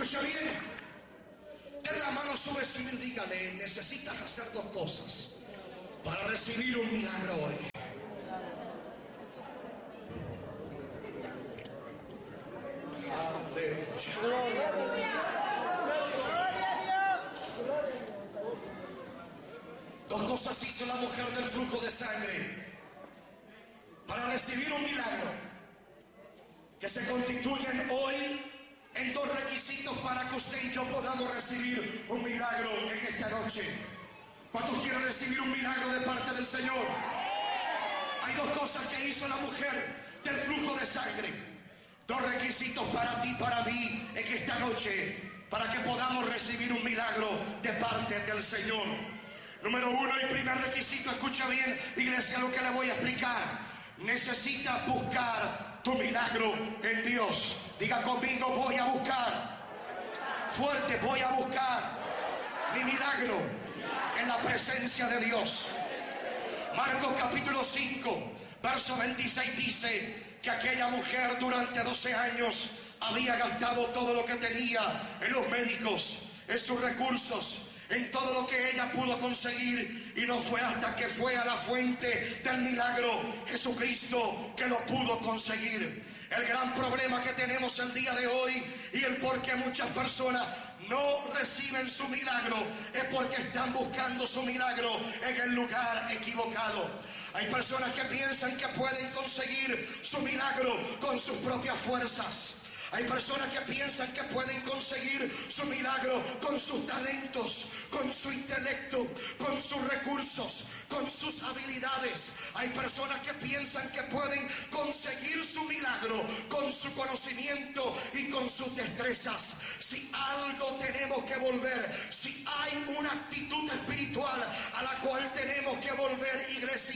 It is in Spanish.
Escucha bien. Den la mano a su vecino y dígale: necesitas hacer dos cosas para recibir un milagro hoy. Gloria a Dios. Dos cosas hizo la mujer del flujo de sangre para recibir un milagro, que se constituyen hoy en dos requisitos para que usted y yo podamos recibir un milagro en esta noche. ¿Cuántos quieren recibir un milagro de parte del Señor? Hay dos cosas que hizo la mujer del flujo de sangre. Dos requisitos para ti, para mí, en esta noche, para que podamos recibir un milagro de parte del Señor. Número uno, el primer requisito, escucha bien, iglesia, lo que le voy a explicar. Necesitas buscar tu milagro en Dios. Diga conmigo: voy a buscar. Fuerte: voy a buscar mi milagro en la presencia de Dios. Marcos capítulo 5, verso 26 dice que aquella mujer durante 12 años había gastado todo lo que tenía en los médicos, en sus recursos, en todo lo que ella pudo conseguir, y no fue hasta que fue a la fuente del milagro, Jesucristo, que lo pudo conseguir. El gran problema que tenemos el día de hoy y el por qué muchas personas no reciben su milagro es porque están buscando su milagro en el lugar equivocado. Hay personas que piensan que pueden conseguir su milagro con sus propias fuerzas. Hay personas que piensan que pueden conseguir su milagro con sus talentos, con su intelecto, con sus recursos, con sus habilidades. Hay personas que piensan que pueden conseguir su milagro con su conocimiento y con sus destrezas. Si algo tenemos que volver, si hay una actitud espiritual a la cual tenemos que volver, iglesia,